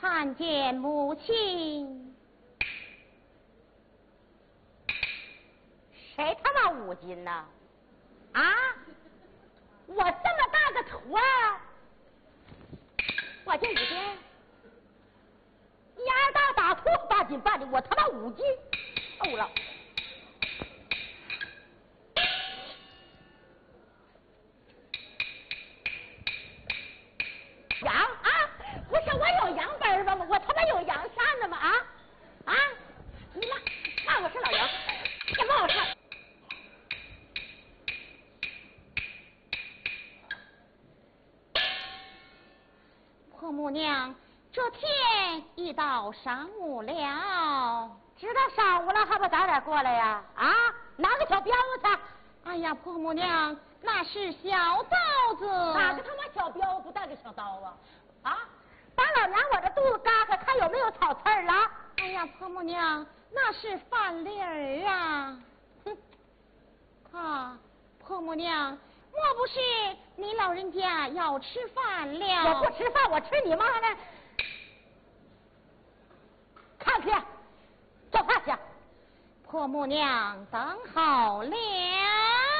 参见母亲。 谁他妈5斤呢？啊！我这么大个头啊，我就5斤，丫大打兔8斤半的，我他妈5斤，够了。羊啊，不是我有羊奔吗？我他妈有羊扇子吗？啊！你骂我是老杨，你骂我是。 婆母娘，这天已到晌午了， 知道晌午了还不早点过来呀？啊，拿个小彪子。 哎呀，婆母娘，那是小刀子。 哪个他妈小彪不带个小刀啊？啊，把老娘我这肚子嘎开，看有没有草刺儿了。 哎呀，婆母娘，那是饭粒儿啊！哼，啊，婆母娘。莫不是你老人家要吃饭了？ 我不吃饭，我吃你妈呢！看去，做饭去。 婆母娘等好了。